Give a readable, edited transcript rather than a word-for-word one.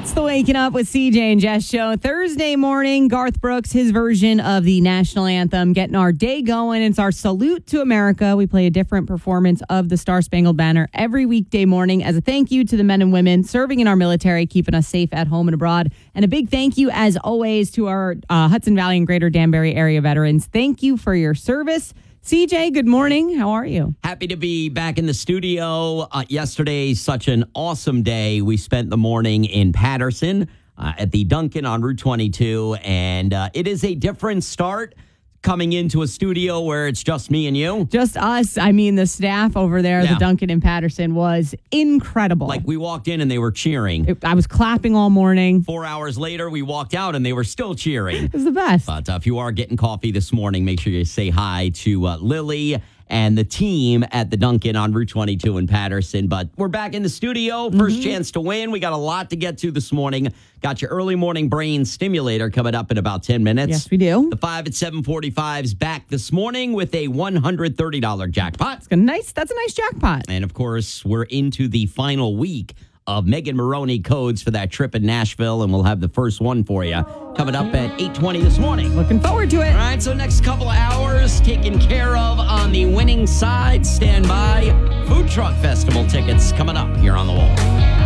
It's the Waking Up with CJ and Jess show. Thursday morning, Garth Brooks, his version of the national anthem, getting our day going. It's our salute to America. We play a different performance of the Star Spangled Banner every weekday morning as a thank you to the men and women serving in our military, keeping us safe at home and abroad. And a big thank you, as always, to our Hudson Valley and Greater Danbury area veterans. Thank you for your service. CJ, good morning. How are you? Happy to be back in the studio. Yesterday, such an awesome day. We spent the morning in Patterson at the Dunkin' on Route 22, and it is a different start coming into a studio where it's just me and you. Just us. I mean, the staff over there, the Dunkin' in Patterson, was incredible. Like, we walked in and they were cheering. I was clapping all morning. 4 hours later, we walked out and they were still cheering. It was the best. But if you are getting coffee this morning, make sure you say hi to Lily and the team at the Dunkin' on Route 22 in Patterson. But we're back in the studio. First chance to win. We got a lot to get to this morning. Got your early morning brain stimulator coming up in about 10 minutes. Yes, we do. The 5 at 7:45 is back this morning with a $130 jackpot. That's a nice jackpot. And, of course, we're into the final week of Megan Maroney codes for that trip in Nashville, and we'll have the first one for you coming up at 8:20 this morning. Looking forward to it. All right, so next couple of hours taken care of on the winning side. Stand by. Food Truck Festival tickets coming up here on The Wall.